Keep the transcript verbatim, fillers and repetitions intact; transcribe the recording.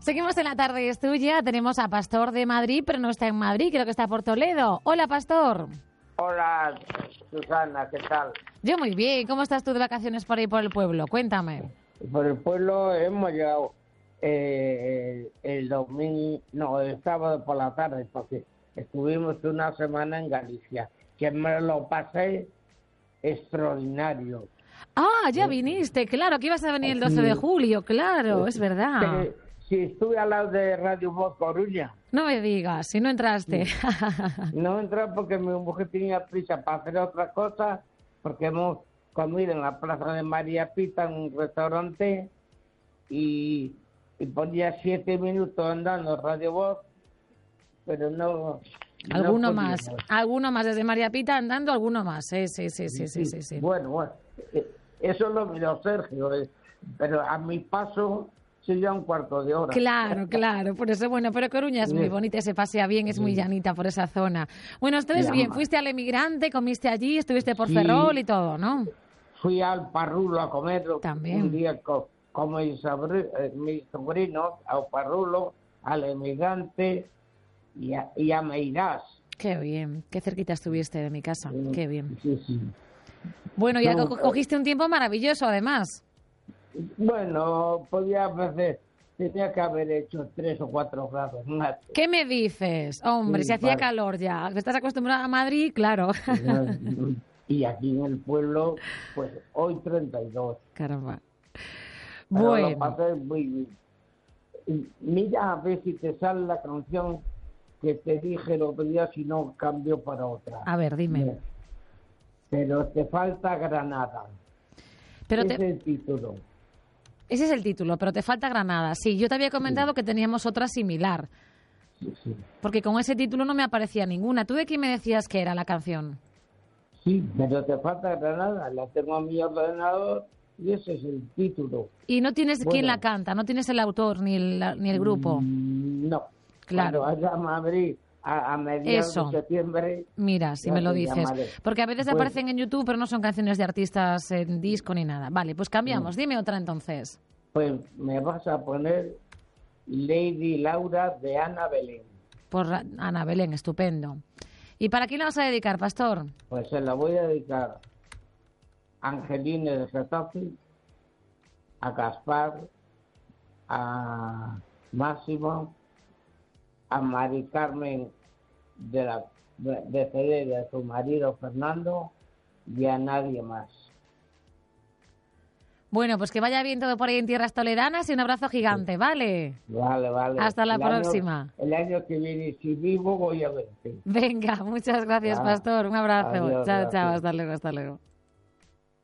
Seguimos en la tarde, es tuya. Tenemos a Pastor de Madrid, pero no está en Madrid, creo que está por Toledo. Hola, Pastor. Hola, Susana, ¿qué tal? Yo muy bien. ¿Cómo estás tú de vacaciones por ahí por el pueblo? Cuéntame. Por el pueblo hemos llegado eh, el domingo, no, el sábado por la tarde, porque estuvimos una semana en Galicia, que me lo pasé extraordinario. Ah, ya viniste, claro, que ibas a venir el doce de julio, claro, es verdad. Sí, sí, estuve al lado de Radio Voz Coruña. No me digas, si no entraste. No entré porque mi mujer tenía prisa para hacer otra cosa, porque hemos comido en la Plaza de María Pita, en un restaurante, y, y ponía siete minutos andando Radio Voz, pero no... Alguno no más, alguno más, desde María Pita andando, alguno más, sí, sí, sí, sí, sí, sí, sí. Bueno, bueno, eso lo miró Sergio, eh, pero a mi paso sería un cuarto de hora. Claro, claro, por eso, bueno, pero Coruña es muy bonita, se pasea bien, es muy llanita por esa zona. Bueno, ustedes bien, fuiste al Emigrante, comiste allí, estuviste por sí. Ferrol y todo, ¿no? Fui al Parrulo a comer también un día con, con mis, sobr eh, mis sobrinos, al Parrulo, al Emigrante y a, y a Meirás. Qué bien, qué cerquita estuviste de mi casa, sí, qué bien. Sí, sí. Bueno, ya co cogiste un tiempo maravilloso, además. Bueno, podía hacer, tenía que haber hecho tres o cuatro grados más. ¿Qué me dices? Hombre, sí, se hacía vale. calor ya. ¿Estás acostumbrado a Madrid? Claro. Y aquí en el pueblo, pues hoy treinta y dos. Caramba. Pero bueno. Lo pasé muy bien. Mira a ver si te sale la canción que te dije el otro día, si no cambio para otra. A ver, dime. Pero te falta Granada. Pero Ese te... es el título. Ese es el título, pero te falta Granada. Sí, yo te había comentado sí. que teníamos otra similar. Sí, sí. Porque con ese título no me aparecía ninguna. ¿Tú de quién me decías que era la canción? Sí, pero te falta Granada. La tengo a mi ordenador y ese es el título. ¿Y no tienes bueno. quién la canta? ¿No tienes el autor ni el, ni el grupo? Mm, no. Claro. Cuando vaya a Madrid a, a mediados Eso. de septiembre... Mira, si me lo dices. Llamaré. Porque a veces pues, aparecen en YouTube, pero no son canciones de artistas en disco ni nada. Vale, pues cambiamos. No. Dime otra entonces. Pues me vas a poner Lady Laura de Ana Belén. Por Ana Belén, estupendo. ¿Y para quién la vas a dedicar, Pastor? Pues se la voy a dedicar a Angelina de Getafe, a Gaspar, a Máximo, a Mari Carmen de la de Cedella, de su marido Fernando, y a nadie más. Bueno, pues que vaya bien todo por ahí en tierras toledanas y un abrazo gigante, ¿vale? Vale, vale. Hasta la el próxima. Año, el año que viene, si vivo, voy a verte. Venga, muchas gracias, ya. Pastor. Un abrazo. Adiós, chao, gracias. chao. Hasta luego, hasta luego.